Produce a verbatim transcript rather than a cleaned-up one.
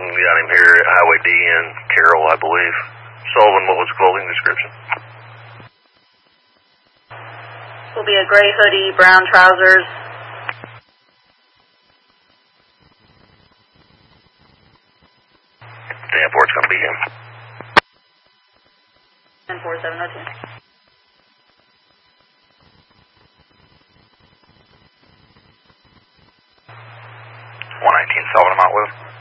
Got him here at Highway D in Carroll, I believe. Sullivan, what was the clothing description? Will be a gray hoodie, brown trousers. ten four, it's going to be him. ten four seven oh two. one nineteen, Sullivan, I'm out with him.